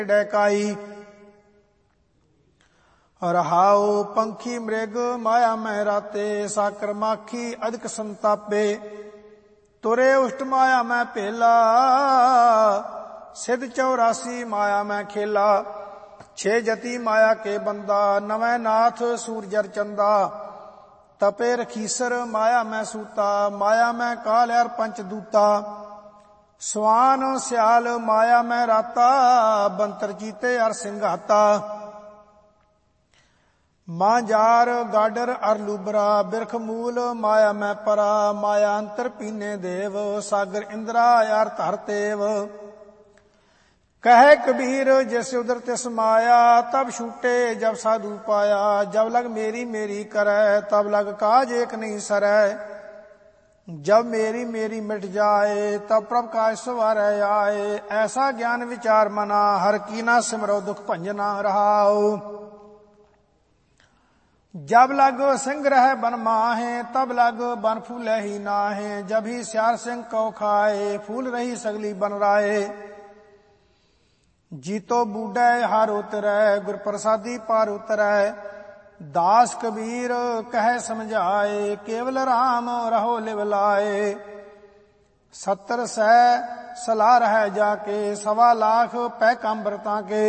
डैकाई। रहाओ पंखी मृग माया में राते, साकर माखी अधिक संतापे। तुरे उष्ट माया में पेला, सिद्ध 84 माया में खेला। 6 जति माया के बंदा, 9 नाथ सूरजर चंदा। तपे रखीसर माया में सूता, माया में काल और पंचदूता। स्वान स्याल माया में राता, बंतर चीते और सिंघाता। मांजार गाडर और लुबरा, बिरख मूल माया में परा। माया अंतर पीने देव, सागर इंद्रा यार धरतेव। कहे कबीर जैसे उधर तिस माया, तब छूटे जब साधु पाया। जब लग मेरी मेरी करे, तब लग काज एक नहीं सरै। जब मेरी मेरी मिट जाए, तब प्रभ काज सवारै आए। ऐसा ज्ञान विचार मना, हर की ना सिमरो दुख भंजना रहाओ। जब लग सिंह रह बन माहे, तब लग बन फूले ही नाहे। जब ही स्यार सिंह को खाए, फूल रही सगली बन राए। जीतो बूढ़े हार उतरै, गुर प्रसादी पार उतरै। दास कबीर कह समझाए, केवल राम रहो लिवलाए। 70 सै सलाह रह जाके, 1.25 लाख पै कांबरता के।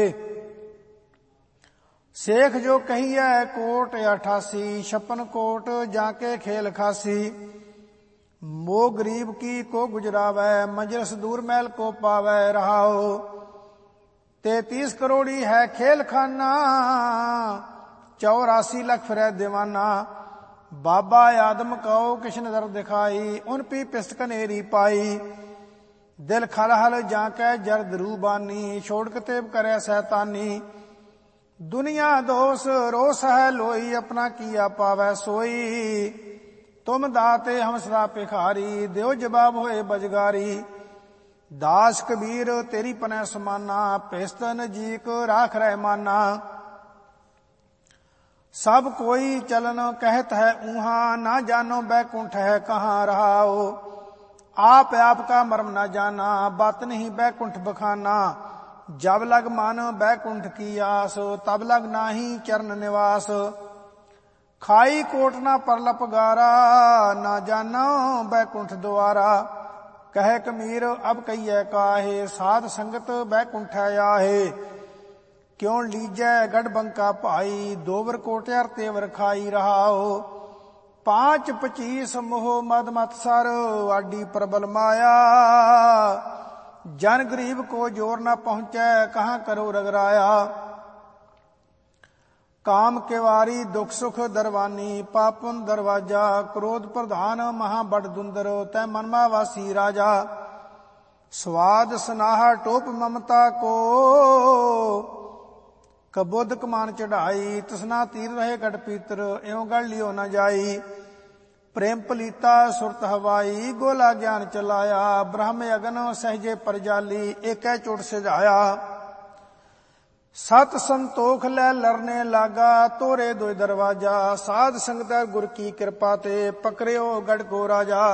शेख जो कहिए कोट 88, 56 कोट जाके खेल खासी। मोह गरीब की को गुजरावै, मंजरस दूर महल को पावै। रहाओ 33 करोड़ी है खेल खाना, 84 लाख फिरै दीवाना। बाबा आदम कहो किशन दर दिखाई, उन पी पिस्त कनेरी पाई। दिल खल हल जाके जर्द रूबानी, छोड़ कतेब करे शैतानी। दुनिया दोष रोष है लोई, अपना किया पावै सोई। तुम दाते हम सदा भिखारी, देव जवाब होए बजगारी। दास कबीर तेरी पनै समाना, पेस्त नजीक राख रह माना। सब कोई चलन कहत है ऊहा, ना जानो बैकुंठ है कहाँ। रहाओ आप आपका मर्म न जाना, बात नहीं बैकुंठ बखाना। जब लग मन बैकुंठ की आस, तब लग नाही चरण निवास। खाई कोट ना परलप गारा, ना जानो बैकुंठ द्वारा। कहे कबीर अब कहिए काहे, साध संगत बैकुंठ आहे। क्यों लीजै गढ़ बंका भाई, दोवर कोट्यार तेवर खाई। रहाओ 5 25 मोह मद मत सर, आडी प्रबल माया। जन गरीब को जोर न पहुंचे, कहाँ करो रगराया। काम केवारी दुख सुख दरवानी, पापन दरवाजा। क्रोध प्रधान महा बड़ दुंदर, तै मनमा वासी राजा। स्वाद स्नाहा टोप ममता को, कबोध कमान चढ़ाई। तसना तीर रहे गढ़ पीतर, एवं गढ़ लियो न जाई। प्रेम पलीता सुरत हवाई, गोला ज्ञान चलाया। ब्रह्म अगन सहजे परजाली, एक चोट सिझाया। सत संतोख लै लरने लागा, तोरे दो दरवाजा। साध संगत गुर की कृपा ते, पकड़ियो गढ़ को राजा।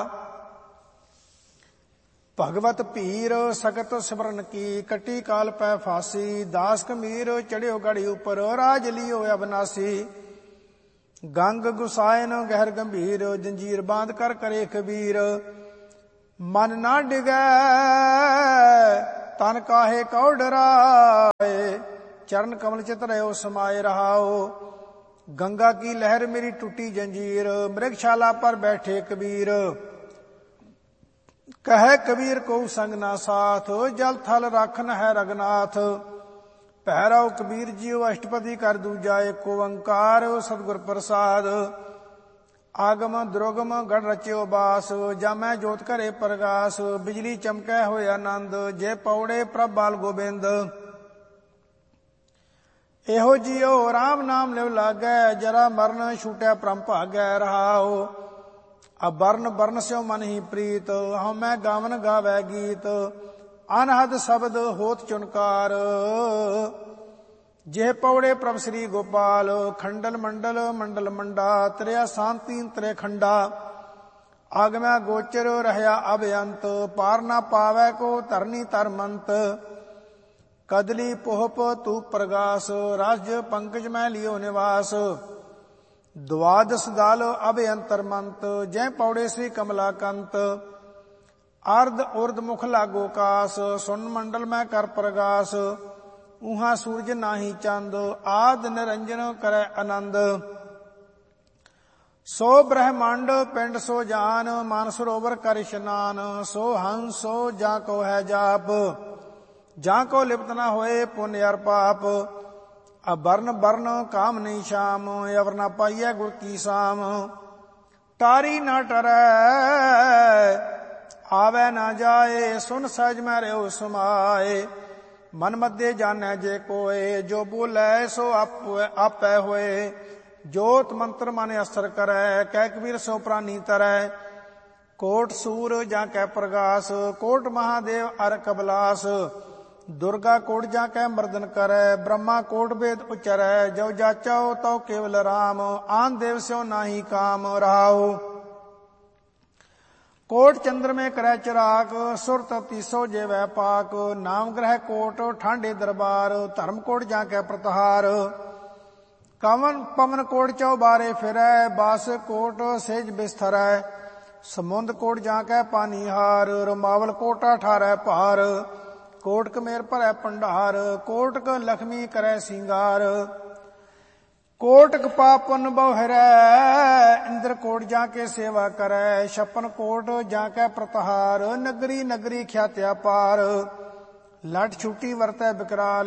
भगवत पीर सगत सिमरन की, कटी काल पै फांसी। दास कबीर चढ़ियो गढ़ी ऊपर, राज लियो अविनाशी। गंग गुसायन गहर गंभीर, जंजीर बांध कर करे कबीर। मन ना डिगै तन काहे कौ डराए, चरण कमल चित रहो समाये। रहाओ गंगा की लहर मेरी टूटी जंजीर, मृगशाला पर बैठे कबीर। कहे कबीर को संग ना साथ, जल थल राखन है रघुनाथ। भैरव कबीर जीव अष्टपदी कर दूजा, एक ओंकार सतगुर प्रसाद। आगम द्रोगम गढ़ रच्यो बास, जामै जोत करे प्रगास। बिजली चमकै होए आनंद, जे पौड़े प्रभ बाल गोबिंद। एहो जियो राम नाम लिव लागै, जरा मरण छूटै परम भागै। रहाओ अब बरन बरन स्यो मन ही प्रीत, हमै गावन गावै गीत। अनहद शब्द होत चुनकार, जे पौड़े प्रभ श्री गोपाल। खंडल मंडल मंडल मंडा, त्रिया शांति त्रे खंडा। आगमै गोचर रहया अभयंत, पार ना पावै को धरनी तरमंत। ਕਦਲੀ ਪੋਹਪ ਤੂ ਪ੍ਰਗਾਸ, ਰਾਜ ਪੰਕਜ ਮੈਂ ਲਿਓ ਨਿਵਾਸ। ਦੁਆਦਸ ਦਲ ਅਭਯੰਤਰ ਮੰਤ, ਜੈ ਪੌੜੇ ਸ੍ਰੀ ਕਮਲਾ ਕੰਤ। ਅਰਧ ਉਰਧ ਮੁਖ ਲਾਗੋ ਕਾਸ, ਸੁਨ ਮੰਡਲ ਮੈਂ ਕਰ ਪ੍ਰਗਾਸ। ਊਹਾਂ ਸੂਰਜ ਨਾਹੀ ਚੰਦ, ਆਦ ਨਿਰੰਜਨ ਕਰੈ ਆਨੰਦ। ਸੋ ਬ੍ਰਹਮੰਡ ਪਿੰਡ ਸੋ ਜਾਨ, ਮਨ ਸਰੋਵਰ ਕਰ ਇਸ਼ਨਾਨ। ਸੋ ਹੰਸ ਸੋ ਜਾਂ ਕੋ ਹੈ ਜਾਪ, ਜਾਂ ਕੋ ਲਿਪਤ ਨਾ ਹੋਏ ਪੁੰਨ ਅਰ ਪਾਪ। ਅਬਰਨ ਬਰਨ ਕਾਮ ਨਹੀਂ ਸ਼ਾਮ, ਅਵਰ ਨਾ ਪਾਈਐ ਗੁਰ ਕੀ ਸਾਮ। ਤਾਰੀ ਨਾ ਟਰੈ ਆਵੈ ਨਾ ਜਾਏ, ਸੁਨ ਸਹਿਜ ਮੈਂ ਰਿਓ ਸਮਾਏ। ਮਨ ਮਧੇ ਜਾਣੈ ਜੇ ਕੋਏ, ਜੋ ਬੋਲੇ ਸੋ ਆਪੈ ਹੋਏ। ਜੋਤ ਮੰਤਰ ਮਨ ਅਸਰ ਕਰੈ, ਕਹਿ ਕਬੀਰ ਸੋ ਪ੍ਰਾਨੀ ਤਰੈ। ਕੋਟ ਸੂਰ ਜਾਂ ਕੈ ਪ੍ਰਗਾਸ, ਕੋਟ ਮਹਾਦੇਵ ਅਰ ਕਬਲਾਸ। ਦੁਰਗਾ ਕੋਟ ਜਾਂ ਕੈ ਮਰਦਨ ਕਰੈ, ਬ੍ਰਹਮਾ ਕੋਟ ਵੇਦ ਉਚਰੈ। ਜੋ ਜਾਚਾਓ ਤਉ ਕੇਵਲ ਰਾਮ, ਆਨ ਦੇਵ ਸਿਓ ਨਾਹੀ ਕਾਮ ਰਹਾਉ। ਕੋਟ ਚੰਦਰ में ਕਰੈ ਚਰਾਕ, ਸੁਰ ਤਪਤੀ ਸੋ ਜੇਵੈ ਪਾਕ। ਨਾਮ ਗ੍ਰਹਿ ਕੋਟ ਠਾਂਡੇ ਦਰਬਾਰ, ਧਰਮ ਕੋਟ ਜਾਂ ਕੈ ਪ੍ਰਤਹਾਰ। ਕਵਨ ਪਵਨ ਕੋਟ ਚੌਬਾਰੇ ਫਿਰੈ, ਬਾਸ ਕੋਟ ਸੇਜ ਬਿਸਥਰੈ। ਸਮੁੰਦ ਕੋਟ ਜਾਂ ਕੈ ਪਾਨੀਹਾਰ, ਰਮਾਵਲ ਕੋਟ 18 ਭਾਰ। ਕੋਟ ਕਮੇਰ ਭਰੈ ਭੰਡਾਰ, ਕੋਟਕ ਲਖਮੀ ਕਰੈ ਸਿੰਗਾਰ। ਕੋਟਕ ਪਾਪਨ ਬਹੁਰੈ, ਇੰਦਰ ਕੋਟ ਜਾਂ ਕੇ ਸੇਵਾ ਕਰੈ। ਛਪਨ ਕੋਟ ਜਾਂ ਕੈ ਪ੍ਰਤਹਾਰ, ਨਗਰੀ ਨਗਰੀ ਖਿਆਤਿਆ ਪਾਰ। ਲਟ ਛੁਟੀ ਵਰਤੈ ਬਿਕਰਾਲ,